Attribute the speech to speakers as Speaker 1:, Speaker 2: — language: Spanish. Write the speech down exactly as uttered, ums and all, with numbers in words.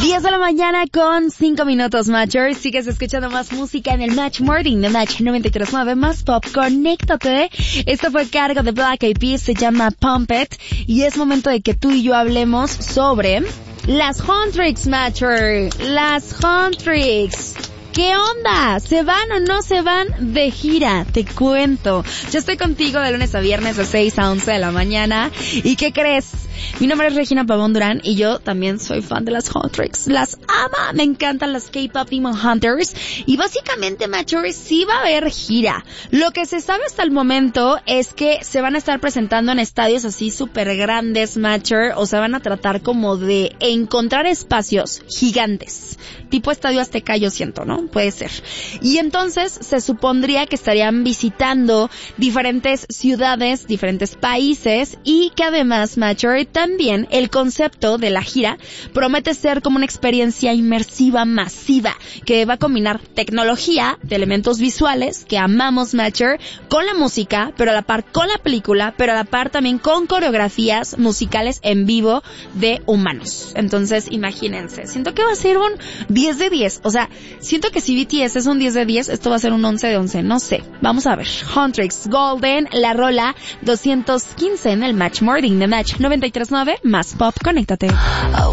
Speaker 1: diez de la mañana con cinco minutos, Matcher. Sigues escuchando más música en el Match Morning de Match noventa y tres punto nueve, más pop. Conéctate. Esto fue cargo de Black Eyed Peas, se llama Pump It. Y es momento de que tú y yo hablemos sobre las Huntrix, Matcher. Las Huntrix. ¿Qué onda? ¿Se van o no se van de gira? Te cuento. Yo estoy contigo de lunes a viernes de seis a once de la mañana. ¿Y qué crees? Mi nombre es Regina Pavón Durán y yo también soy fan de las Huntrix. Las ama, me encantan las K-Pop Demon Hunters. Y básicamente, Matcher, sí va a haber gira. Lo que se sabe hasta el momento es que se van a estar presentando en estadios así súper grandes, Matcher. O sea, van a tratar como de encontrar espacios gigantes. Tipo Estadio Azteca, yo siento, ¿no? Puede ser. Y entonces se supondría que estarían visitando diferentes ciudades, diferentes países y que además, Matcher, también el concepto de la gira promete ser como una experiencia inmersiva masiva que va a combinar tecnología de elementos visuales que amamos, Matcher, con la música, pero a la par con la película, pero a la par también con coreografías musicales en vivo de humanos. Entonces, imagínense, siento que va a ser un diez de diez, o sea, siento que si B T S es un diez de diez, esto va a ser un once de once, no sé, vamos a ver. Huntrix, Golden, la rola doscientos quince en el Match Morning de Match noventa y tres punto nueve, más pop, conéctate.